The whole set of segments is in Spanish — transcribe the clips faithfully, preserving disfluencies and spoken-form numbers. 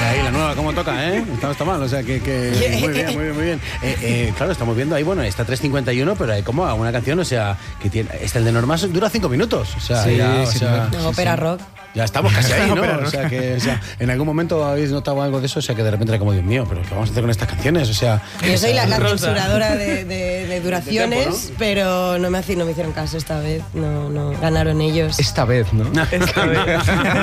ahí, la nueva, cómo toca, ¿eh? Está, está mal, o sea, que, que muy bien, muy bien, muy bien. Eh, eh, claro, estamos viendo ahí, bueno, está tres cincuenta y uno, pero hay como una canción, o sea, que tiene, este el de Normas dura cinco minutos, o sea, sí, ya, o sí, sea, No, ópera sí, rock. Ya estamos casi ahí, ¿no? Ópera O sea, que o sea, en algún momento habéis notado algo de eso, o sea, que de repente era como, Dios mío, pero ¿qué vamos a hacer con estas canciones? O sea... Yo soy la, la Rosa. censuradora de, de, de duraciones, De tiempo, ¿no? pero no me, haci- no me hicieron caso esta vez, no, no ganaron ellos. Esta vez, ¿no? Esta vez,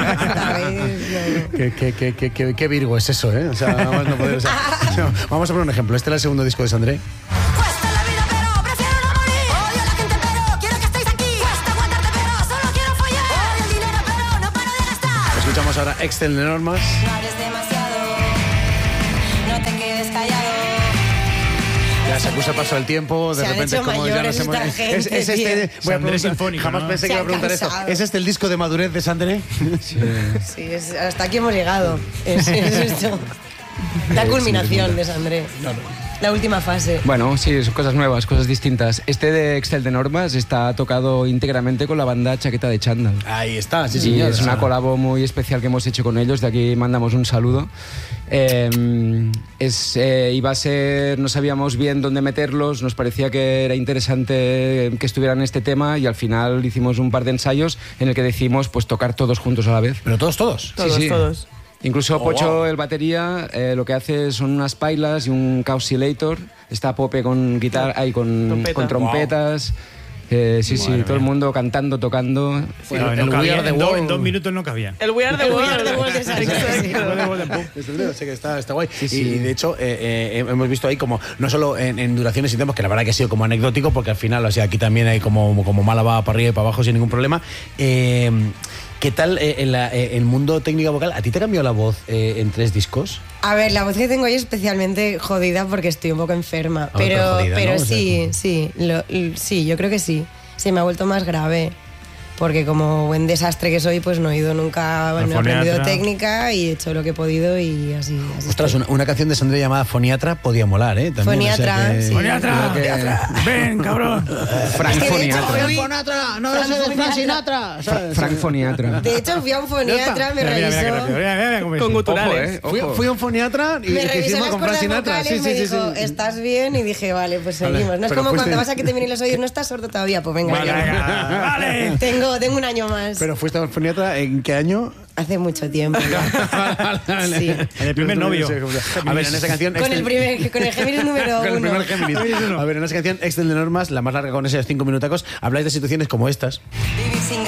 no. ¿Qué, qué, qué, qué, qué, qué Virgo es eso, ¿eh? O sea, vamos, no poder, o sea, no, vamos a poner un ejemplo. Este era el segundo disco de Sandré. Cuesta la vida, pero prefiero no morir. Odio a la gente, pero quiero que estéis aquí. Cuesta aguantarte, pero solo quiero follar. Odio el dinero, pero no paro de gastar. Escuchamos ahora Excel de Normas. No hables demasiado, no te quedes callado. Ya se acusa el paso del tiempo, de Se han repente hecho como ya mayores hemos... esta gente, es, es este, tío. voy a Sandré preguntar, sinfónico, jamás ¿no? pensé Se que iba a han preguntar esto. cansado. ¿Es este el disco de madurez de Sandré? Sí, es- hasta aquí hemos llegado. Es, es esto. La culminación de Sandré. La última fase. Bueno, sí, son cosas nuevas, cosas distintas. Este de Excel de Normas está tocado íntegramente con la banda Chaqueta de Chándal. Ahí está, sí, Y señor. es una colabo muy especial que hemos hecho con ellos. De aquí mandamos un saludo. Eh, es, eh, iba a ser, no sabíamos bien dónde meterlos. Nos parecía que era interesante que estuvieran en este tema y al final hicimos un par de ensayos en el que decidimos pues tocar todos juntos a la vez. Pero todos, todos. Todos, Sí, sí. todos. Incluso Oh, Pocho, wow. el batería, eh, lo que hace son unas pailas y un Causilator. Está Pope con guitarra, ahí con, Trompeta. con trompetas. Eh, sí, sí, Madre todo el mía. mundo cantando, tocando. Bueno, No, el no cabía, We Are the en, do- World. en dos minutos no cabía. El We Are the El We World. Are the World de Sandré. Exacto. Desde luego, sé que está, está guay. Sí, sí. Y, y de hecho, eh, eh, hemos visto ahí como, no solo en, en duraciones y tiempos, que la verdad que ha sido como anecdótico, porque al final, o sea, aquí también hay como, como Málaga para arriba y para abajo sin ningún problema. Eh, ¿Qué tal eh, en la- eh, el mundo técnica vocal? ¿A ti te ha cambiado la voz eh, en tres discos? A ver, la voz que tengo hoy es especialmente jodida porque estoy un poco enferma. Ah, pero Pero, jodida, pero ¿no? O sea, sí, como- sí, lo- l- sí, yo creo que sí. Sí, me ha vuelto más grave. Porque como buen desastre que soy, pues no he ido nunca, no he foniatra. aprendido técnica y he hecho lo que he podido y así. así Ostras, estoy. una, una canción de Sandré llamada Foniatra podía molar, ¿eh? También, Foniatra, o sea que- sí. ¡Foniatra! creo que- ¡Ven, cabrón! Frank Es que de hecho Foniatra. fui- Foniatra, no Frank sé de Frank Foniatra. Sinatra. Fra- Frank Foniatra. De hecho, fui a un foniatra, me Mira, mira, mira, qué revisó, rápido. Mira, mira, mira cómo es. Con Ojo, guturales. eh, Fui, ojo. fui a un foniatra y me que revisó hicimos las con Frank cuerdas Sinatra. vocales, Sí, me sí, sí, dijo, sí. ¿estás bien? Y dije, vale, pues Vale, seguimos. No es pero como fuiste- cuando vas a que te miren los oídos, no estás sordo todavía, pues venga. Vale, ya. venga, vale. Tengo, tengo un año más. Pero fuiste al foniatra, ¿en qué año? Hace mucho tiempo. Sí. En el primer novio. A ver, en esa canción... Con el primer, con el Géminis número Con el uno. primer Géminis. A ver, en esa canción, Excel de Normas, la más larga con esos cinco minutacos, habláis de situaciones como estas. Vivir sin